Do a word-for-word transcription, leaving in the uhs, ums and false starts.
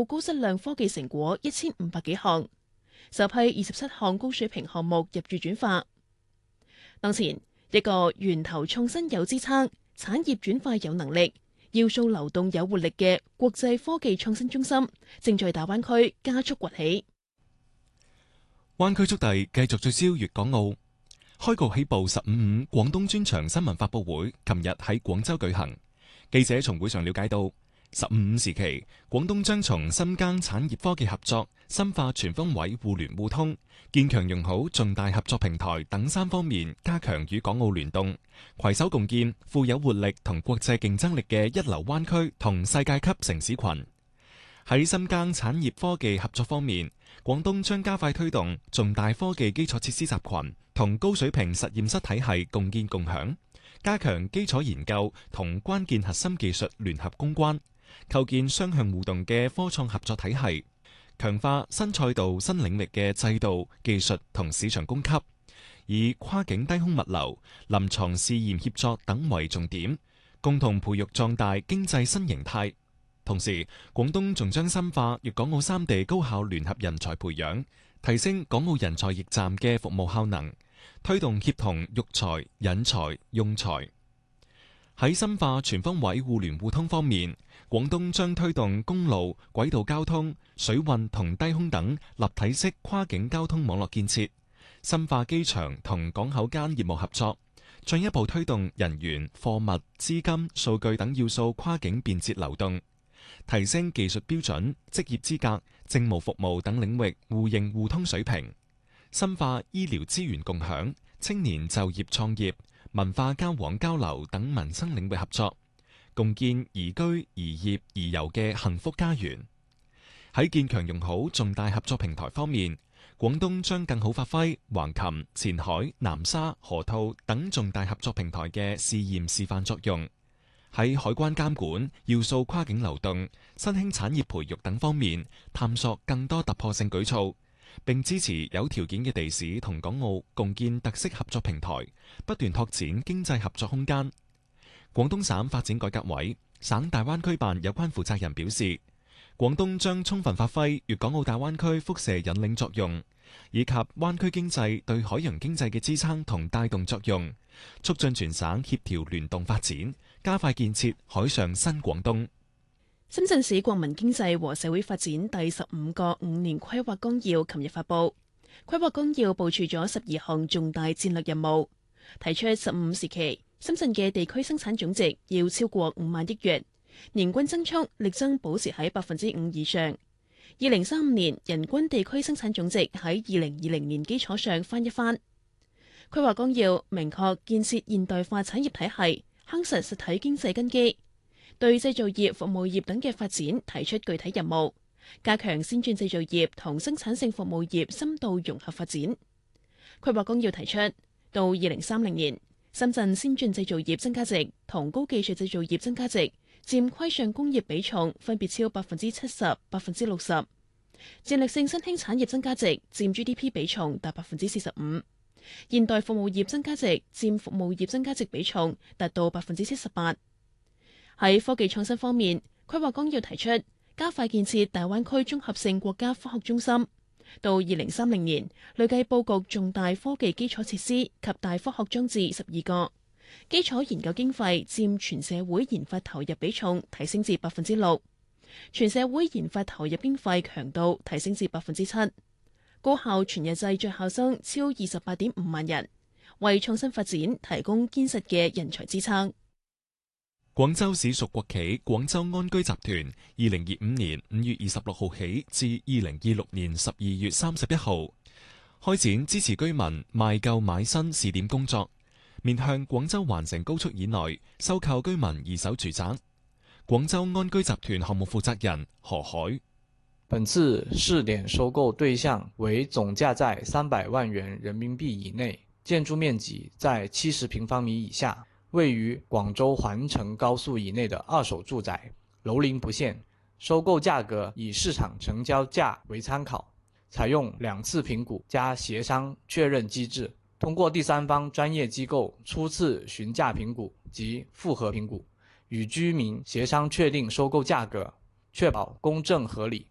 購高質量科技成果一千五百幾項，首批二十七項高水平項目入駐轉化。當前一個源頭創新有支撐、產業轉化有能力、要素流動有活力嘅國際科技創新中心，正在大灣區加速崛起。 灣區速遞繼續聚焦粵港澳，開局起步十五五廣東專場新聞發佈會，琴日喺廣州舉行。記者從會上了解到，十五五時期，廣東將從深耕產業科技合作、深化全方位互聯互通、建強用好重大合作平台等三方面，加強與港澳聯動，攜手共建富有活力同國際競爭力嘅一流灣區同世界級城市群。喺深耕產業科技合作方面，廣東將加快推動重大科技基礎設施集群同高水平實驗室體系共建共享，加強基礎研究同關鍵核心技術聯合攻關，構建雙向互動嘅科創合作體系，強化新賽道新領域嘅制度、技術同市場供給，以跨境低空物流、臨床試驗協作等為重點，共同培育壯大經濟新形態。同時，廣東仲將深化粵港澳三地高校聯合人才培養，提升港澳人才驛站嘅服務效能，推動協同育才、引才、用才。喺深化全方位互聯互通方面，廣東將推動公路、軌道交通、水運同低空等立體式跨境交通網絡建設，深化機場同港口間業務合作，進一步推動人員、貨物、資金、數據等要素跨境便捷流動，提升技術標準、職業資格、政務服務等領域互認互通水平，深化醫療資源共享、青年就業創業、文化交往交流等民生領域合作，共建宜居、宜業、宜遊嘅幸福家園。喺建強用好重大合作平台方面，廣東將更好發揮橫琴、前海、南沙、河套等重大合作平台嘅試驗示範作用。喺海關監管、要素跨境流動、新興產業培育等方面，探索更多突破性舉措，並支持有條件嘅地市同港澳共建特色合作平台，不斷拓展經濟合作空間。廣東省發展改革委、省大灣區辦有關負責人表示，廣東將充分發揮粵港澳大灣區輻射引領作用，以及灣區經濟對海洋經濟嘅支撐同帶動作用，促進全省協調聯動發展，加快建設海上新廣東。 深圳市國民經濟和社會發展第十五個五年規劃綱要琴日發布，規劃綱要部署咗十二項重大戰略任務，提出十五時期深圳嘅地區生產總值要超過五萬億元，年均增速力爭保持喺百分之五以上。二零三五年人均地區生產總值喺二零二零年基礎上翻一番。規劃綱要明確建設現代化產業體系，夯實實體經濟根基，對製造業、服務業等嘅發展提出具體任務，加強先進製造業同生產性服務業深度融合發展。規劃綱要提出，到二零三零年，深圳先進製造業增加值同高技術製造業增加值佔規上工業比重分別超百分之七十、百分之六十，戰略性新興產業增加值佔 G D P 比重達百分之四十五，現代服務業增加值佔服務業增加值比重達到百分之七十八。喺科技創新方面，規劃綱要提出加快建設大灣區綜合性國家科學中心，到二零三零年累計佈局重大科技基礎設施及大科學裝置十二個，基礎研究經費佔全社會研發投入比重提升至百分之六，全社會研發投入經費強度提升至百分之七，高校全日制在校生超二十八點五萬人，為創新發展提供堅實嘅人才支撐。 廣州市屬國企廣州安居集團，二零二五年五月二十六號起至二零二六年十二月三十一號，開展支持居民賣購買新試點工作，面向廣州環城高速以內收購居民二手住宅。廣州安居集團項目負責人何海： 本次試點收購對象為總價在三百萬元人民幣以內，建築面積在七十平方米以下，位於廣州環城高速以內的二手住宅，樓齡不限，收購價格以市場成交價為參考，採用兩次評估加協商確認機制，通過第三方專業機構初次詢價評估及複核評估，與居民協商確定收購價格，確保公正合理。